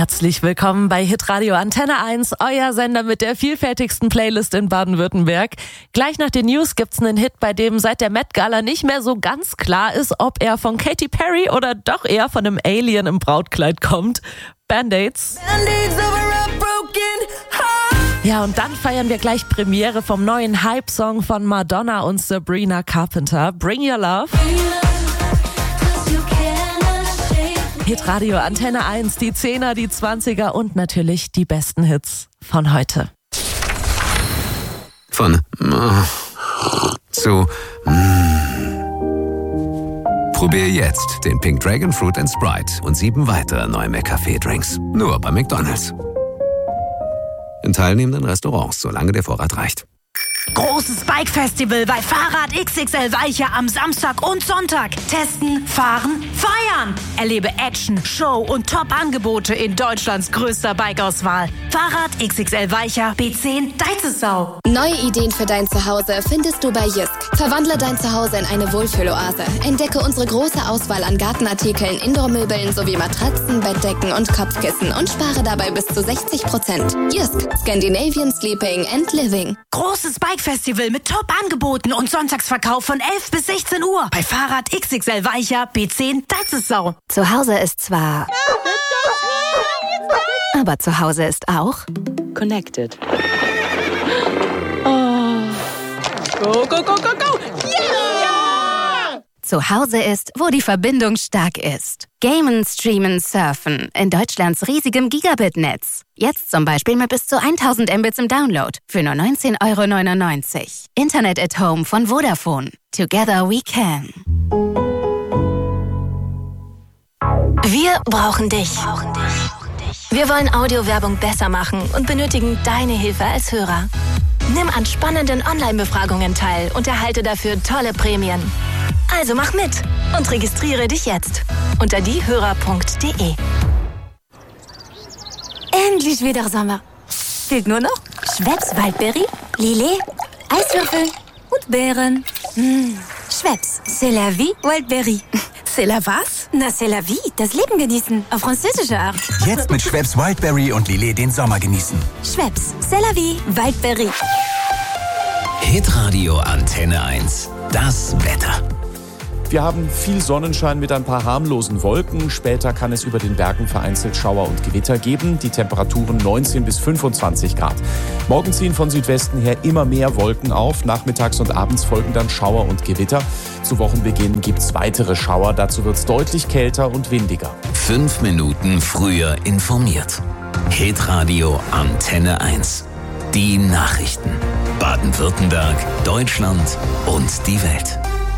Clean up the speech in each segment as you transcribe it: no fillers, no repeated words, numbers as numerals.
Herzlich willkommen bei Hitradio Antenne 1, euer Sender mit der vielfältigsten Playlist in Baden-Württemberg. Gleich nach den News gibt's einen Hit, bei dem seit der Met Gala nicht mehr so ganz klar ist, ob er von Katy Perry oder doch eher von einem Alien im Brautkleid kommt. Band-Aids. Ja, und dann feiern wir gleich Premiere vom neuen Hype-Song von Madonna und Sabrina Carpenter, Bring Your Love. Hitradio Antenne 1, die 10er, die 20er und natürlich die besten Hits von heute. Von zu Probier jetzt den Pink Dragon Fruit & Sprite und 7 weitere neue McCafé-Drinks. Nur bei McDonald's. In teilnehmenden Restaurants, solange der Vorrat reicht. Großes Bike-Festival bei Fahrrad XXL Weicher am Samstag und Sonntag. Testen, fahren, feiern. Erlebe Action, Show und Top-Angebote in Deutschlands größter Bikeauswahl. Fahrrad XXL Weicher, B10 Deizesau. Neue Ideen für dein Zuhause findest du bei Jysk. Verwandle dein Zuhause in eine Wohlfühloase. Entdecke unsere große Auswahl an Gartenartikeln, Indoormöbeln sowie Matratzen, Bettdecken und Kopfkissen und spare dabei bis zu 60%. Jysk, Scandinavian Sleeping and Living. Großes Bike-Festival mit Top-Angeboten und Sonntagsverkauf von 11 bis 16 Uhr. Bei Fahrrad XXL Weicher, B10 Deizesau. Zu Hause ist zwar... aber zu Hause ist auch... Connected. Oh. Go, go, go, go, go! Yeah! Zu Hause ist, wo die Verbindung stark ist. Gamen, Streamen, Surfen in Deutschlands riesigem Gigabit-Netz. Jetzt zum Beispiel mit bis zu 1000 Mbits im Download für nur 19,99 €. Internet at Home von Vodafone. Together we can. Wir brauchen dich. Wir wollen Audiowerbung besser machen und benötigen deine Hilfe als Hörer. Nimm an spannenden Online-Befragungen teil und erhalte dafür tolle Prämien. Also mach mit und registriere dich jetzt unter diehörer.de. Endlich wieder Sommer. Fehlt nur noch Schweppes Waldbeere, Lillet, Eiswürfel und Beeren. Schweppes, c'est la vie, Waldbeere. C'est la was? Na, c'est la vie, das Leben genießen, auf französische Art. Jetzt mit Schweppes Wildberry und Lillet den Sommer genießen. Schweppes, c'est la vie, Waldbeere. Hitradio Antenne 1, das Wetter. Wir haben viel Sonnenschein mit ein paar harmlosen Wolken. Später kann es über den Bergen vereinzelt Schauer und Gewitter geben. Die Temperaturen 19 bis 25 Grad. Morgen ziehen von Südwesten her immer mehr Wolken auf. Nachmittags und abends folgen dann Schauer und Gewitter. Zu Wochenbeginn gibt es weitere Schauer. Dazu wird es deutlich kälter und windiger. 5 Minuten früher informiert. Hitradio Antenne 1. Die Nachrichten. Baden-Württemberg, Deutschland und die Welt.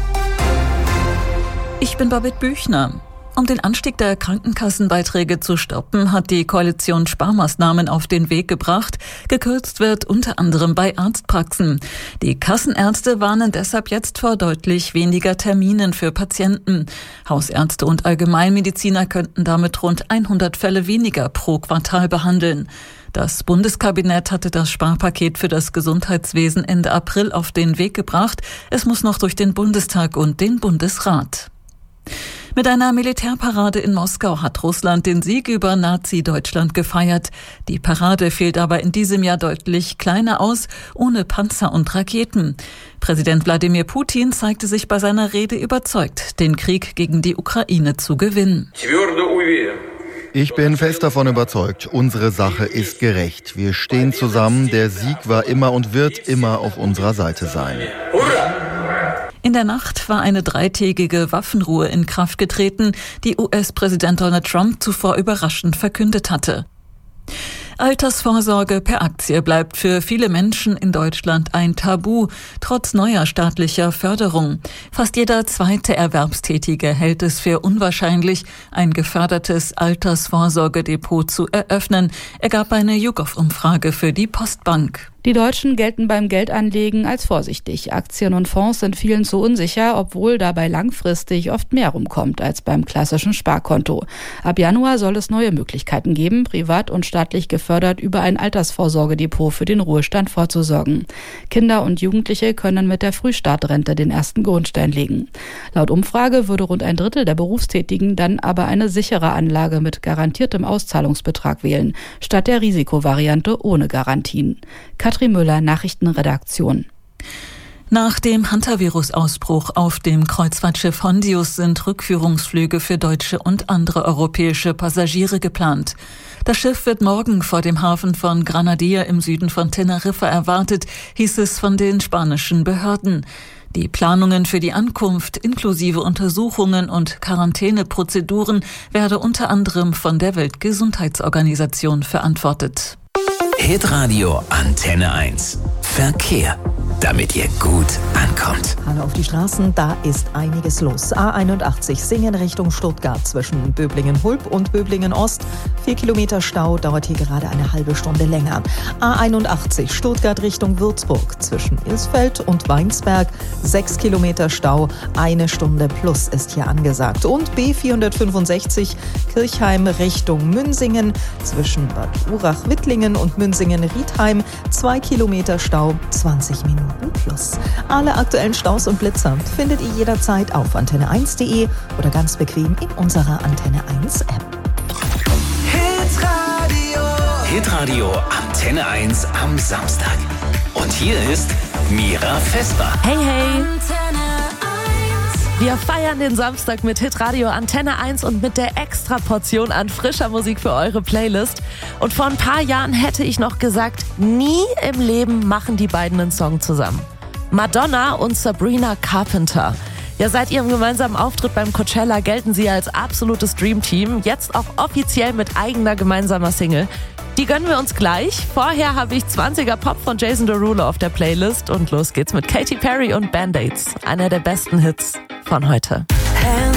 Ich bin Babette Büchner. Um den Anstieg der Krankenkassenbeiträge zu stoppen, hat die Koalition Sparmaßnahmen auf den Weg gebracht. Gekürzt wird unter anderem bei Arztpraxen. Die Kassenärzte warnen deshalb jetzt vor deutlich weniger Terminen für Patienten. Hausärzte und Allgemeinmediziner könnten damit rund 100 Fälle weniger pro Quartal behandeln. Das Bundeskabinett hatte das Sparpaket für das Gesundheitswesen Ende April auf den Weg gebracht. Es muss noch durch den Bundestag und den Bundesrat. Mit einer Militärparade in Moskau hat Russland den Sieg über Nazi-Deutschland gefeiert. Die Parade fällt aber in diesem Jahr deutlich kleiner aus, ohne Panzer und Raketen. Präsident Wladimir Putin zeigte sich bei seiner Rede überzeugt, den Krieg gegen die Ukraine zu gewinnen. Ich bin fest davon überzeugt, unsere Sache ist gerecht. Wir stehen zusammen, der Sieg war immer und wird immer auf unserer Seite sein. In der Nacht war eine 3-tägige Waffenruhe in Kraft getreten, die US-Präsident Donald Trump zuvor überraschend verkündet hatte. Altersvorsorge per Aktie bleibt für viele Menschen in Deutschland ein Tabu, trotz neuer staatlicher Förderung. Fast jeder zweite Erwerbstätige hält es für unwahrscheinlich, ein gefördertes Altersvorsorgedepot zu eröffnen, ergab eine YouGov-Umfrage für die Postbank. Die Deutschen gelten beim Geldanlegen als vorsichtig. Aktien und Fonds sind vielen zu unsicher, obwohl dabei langfristig oft mehr rumkommt als beim klassischen Sparkonto. Ab Januar soll es neue Möglichkeiten geben, privat und staatlich gefördert über ein Altersvorsorgedepot für den Ruhestand vorzusorgen. Kinder und Jugendliche können mit der Frühstartrente den ersten Grundstein legen. Laut Umfrage würde rund ein Drittel der Berufstätigen dann aber eine sichere Anlage mit garantiertem Auszahlungsbetrag wählen, statt der Risikovariante ohne Garantien. Katrin Müller, Nachrichtenredaktion. Nach dem Hantavirus-Ausbruch auf dem Kreuzfahrtschiff Hondius sind Rückführungsflüge für deutsche und andere europäische Passagiere geplant. Das Schiff wird morgen vor dem Hafen von Granadilla im Süden von Teneriffa erwartet, hieß es von den spanischen Behörden. Die Planungen für die Ankunft inklusive Untersuchungen und Quarantäneprozeduren werde unter anderem von der Weltgesundheitsorganisation verantwortet. Hitradio Antenne 1. Verkehr, damit ihr gut ankommt. Hallo auf die Straßen, da ist einiges los. A81 Singen Richtung Stuttgart zwischen Böblingen-Hulb und Böblingen-Ost. 4 Kilometer Stau, dauert hier gerade eine halbe Stunde länger. A81 Stuttgart Richtung Würzburg zwischen Ilsfeld und Weinsberg. 6 Kilometer Stau, 1 Stunde plus ist hier angesagt. Und B465 Kirchheim Richtung Münsingen zwischen Bad Urach-Wittlingen und Münsingen-Riedheim. 2 Kilometer Stau, 20 Minuten plus. Alle aktuellen Staus und Blitzer findet ihr jederzeit auf antenne1.de oder ganz bequem in unserer Antenne 1 App. Hitradio Antenne 1 am Samstag. Und hier ist Mira Vesper. Hey, hey. Wir feiern den Samstag mit Hitradio Antenne 1 und mit der Extra-Portion an frischer Musik für eure Playlist. Und vor ein paar Jahren hätte ich noch gesagt, nie im Leben machen die beiden einen Song zusammen. Madonna und Sabrina Carpenter. Ja, seit ihrem gemeinsamen Auftritt beim Coachella gelten sie als absolutes Dreamteam. Jetzt auch offiziell mit eigener gemeinsamer Single. Die gönnen wir uns gleich. Vorher habe ich 20er Pop von Jason Derulo auf der Playlist. Und los geht's mit Katy Perry und Band-Aids. Einer der besten Hits von heute.